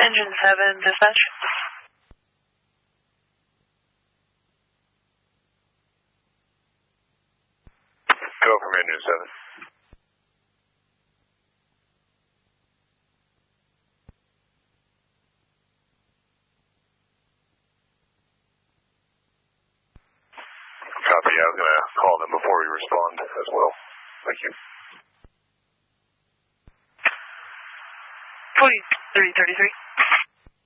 Engine 7, dispatch. Go from Engine 7. Copy, I was going to call them before we respond as well. Thank you. 4333.